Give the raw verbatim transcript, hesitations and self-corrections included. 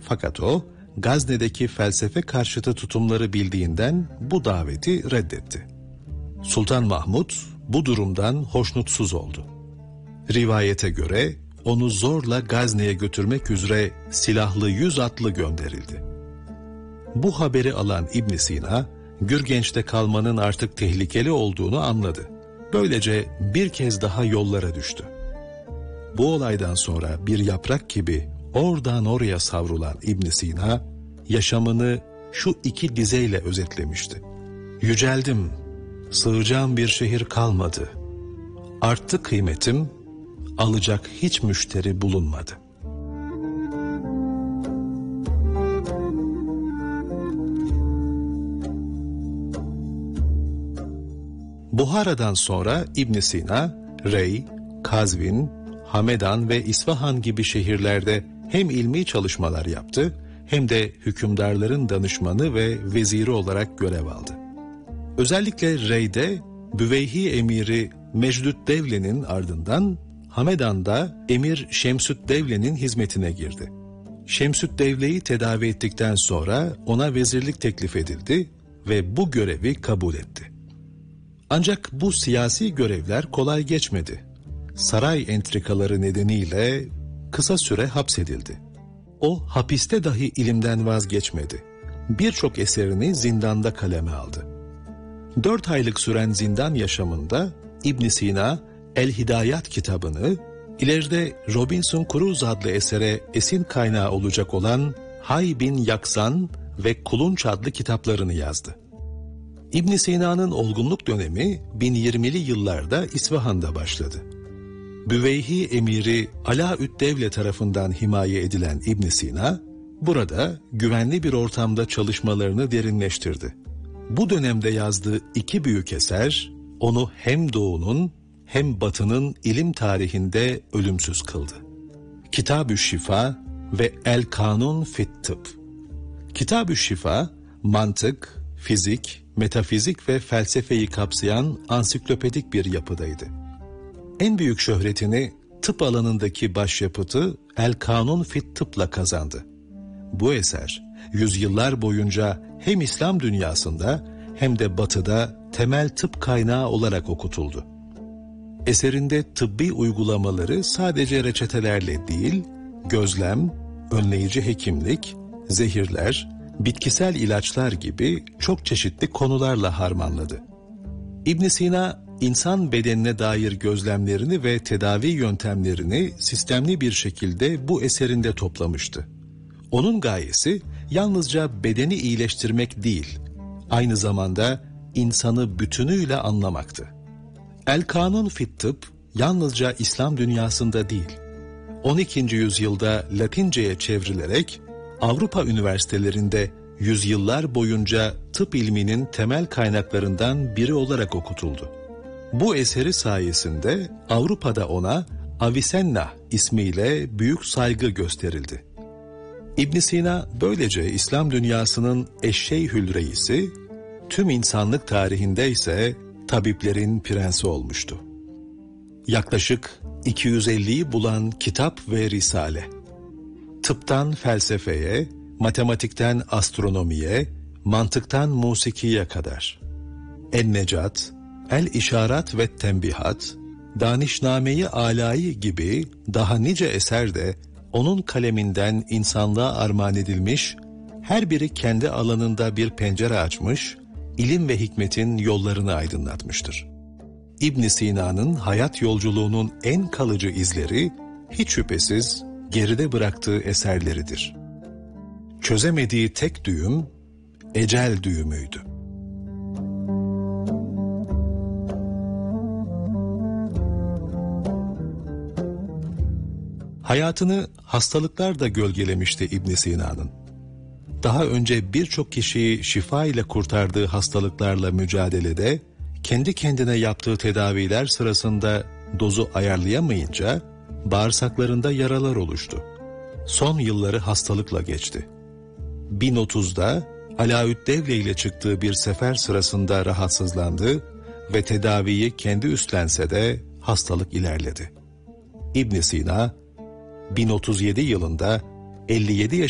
Fakat o, Gazne'deki felsefe karşıtı tutumları bildiğinden bu daveti reddetti. Sultan Mahmud bu durumdan hoşnutsuz oldu. Rivayete göre onu zorla Gazne'ye götürmek üzere silahlı yüz atlı gönderildi. Bu haberi alan İbn Sina, Gürgenç'te kalmanın artık tehlikeli olduğunu anladı. Böylece bir kez daha yollara düştü. Bu olaydan sonra bir yaprak gibi oradan oraya savrulan İbn Sina, yaşamını şu iki dizeyle özetlemişti. Yüceldim, sığacağım bir şehir kalmadı. Arttı kıymetim, alacak hiç müşteri bulunmadı. Buhara'dan sonra İbn Sina, Rey, Kazvin, Hamedan ve İsfahan gibi şehirlerde hem ilmi çalışmalar yaptı, hem de hükümdarların danışmanı ve veziri olarak görev aldı. Özellikle Rey'de Büveyhi emiri Mecdüddevle'nin ardından Hamedan'da emir Şemsüddevle'nin hizmetine girdi. Şemsüddevle'yi tedavi ettikten sonra ona vezirlik teklif edildi ve bu görevi kabul etti. Ancak bu siyasi görevler kolay geçmedi. Saray entrikaları nedeniyle kısa süre hapsedildi. O hapiste dahi ilimden vazgeçmedi. Birçok eserini zindanda kaleme aldı. Dört aylık süren zindan yaşamında İbn Sina El-Hidayat kitabını, ileride Robinson Crusoe adlı esere esin kaynağı olacak olan Hay bin Yaksan ve Kulunç adlı kitaplarını yazdı. İbn Sina'nın olgunluk dönemi bin yirmili yıllarda İsfahan'da başladı. Büveyhi emiri Alaüddevle tarafından himaye edilen İbn Sina, burada güvenli bir ortamda çalışmalarını derinleştirdi. Bu dönemde yazdığı iki büyük eser, onu hem Doğu'nun hem Batı'nın ilim tarihinde ölümsüz kıldı. Kitab-ü Şifa ve El-Kanun fit Tıp. Kitab-ü Şifa, mantık, fizik, metafizik ve felsefeyi kapsayan ansiklopedik bir yapıdaydı. En büyük şöhretini tıp alanındaki başyapıtı El-Kanun fit Tıp'la kazandı. Bu eser, yüzyıllar boyunca hem İslam dünyasında hem de Batı'da temel tıp kaynağı olarak okutuldu. Eserinde tıbbi uygulamaları sadece reçetelerle değil, gözlem, önleyici hekimlik, zehirler, bitkisel ilaçlar gibi çok çeşitli konularla harmanladı. İbn Sina, insan bedenine dair gözlemlerini ve tedavi yöntemlerini sistemli bir şekilde bu eserinde toplamıştı. Onun gayesi yalnızca bedeni iyileştirmek değil, aynı zamanda insanı bütünüyle anlamaktı. El-Kanun fit Tıp yalnızca İslam dünyasında değil, on ikinci yüzyılda Latince'ye çevrilerek Avrupa üniversitelerinde yüzyıllar boyunca tıp ilminin temel kaynaklarından biri olarak okutuldu. Bu eseri sayesinde Avrupa'da ona Avicenna ismiyle büyük saygı gösterildi. İbn Sina böylece İslam dünyasının eşşeyhül reisi, tüm insanlık tarihinde ise tabiplerin prensi olmuştu. Yaklaşık iki yüz elliyi bulan kitap ve risale, tıptan felsefeye, matematikten astronomiye, mantıktan musikiye kadar, En-Necat, El-İşarat ve Tembihat, Danişname-i Alâi gibi daha nice eser de onun kaleminden insanlığa armağan edilmiş, her biri kendi alanında bir pencere açmış, ilim ve hikmetin yollarını aydınlatmıştır. İbn Sina'nın hayat yolculuğunun en kalıcı izleri, hiç şüphesiz geride bıraktığı eserleridir. Çözemediği tek düğüm, ecel düğümüydü. Hayatını hastalıklar da gölgelemişti İbn Sina'nın. Daha önce birçok kişiyi şifa ile kurtardığı hastalıklarla mücadelede, kendi kendine yaptığı tedaviler sırasında dozu ayarlayamayınca bağırsaklarında yaralar oluştu. Son yılları hastalıkla geçti. bin otuzda Alaüddevle ile çıktığı bir sefer sırasında rahatsızlandı ve tedaviyi kendi üstlense de hastalık ilerledi. İbn Sina bin otuz yedi yılında elli yedi yaşında